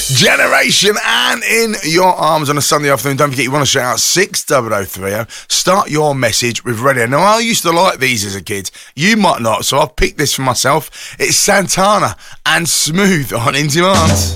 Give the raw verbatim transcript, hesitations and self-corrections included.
Generation and In Your Arms on a Sunday afternoon. Don't forget, you want to shout out six double oh three oh. Start your message with radio. Now, I used to like these as a kid. You might not, so I've picked this for myself. It's Santana and Smooth on Into Your Arms.